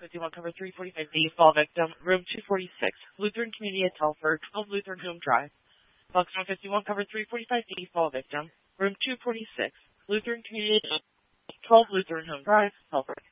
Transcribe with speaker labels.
Speaker 1: 51 cover 345D, fall victim, room 246, Lutheran Community at Telford, 12 Lutheran Home Drive. Foxtrot 51 cover 345D, fall victim, room 246, Lutheran Community at 12 Lutheran Home Drive, Telford.